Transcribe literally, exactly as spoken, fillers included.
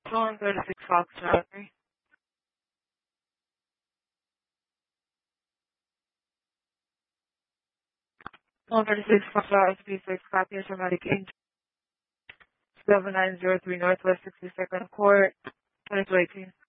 one thirty-six Foxtrot. one thirty-six Foxtrot S P six, copy automatic Inc. seven nine zero three Northwest sixty-second Court, twenty-two eighteen.